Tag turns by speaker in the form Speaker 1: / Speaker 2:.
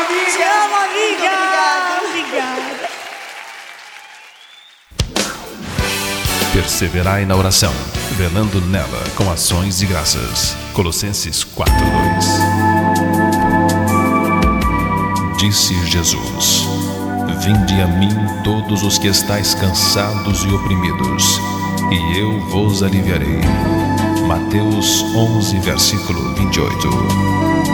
Speaker 1: amiga.
Speaker 2: Te amo, amiga.
Speaker 1: Muito obrigado.
Speaker 2: Obrigada.
Speaker 3: Perseverai na oração, velando nela com ações de graças. Colossenses 4:2. Disse Jesus: Vinde a mim todos os que estáis cansados e oprimidos, e eu vos aliviarei. Mateus 11, versículo 28.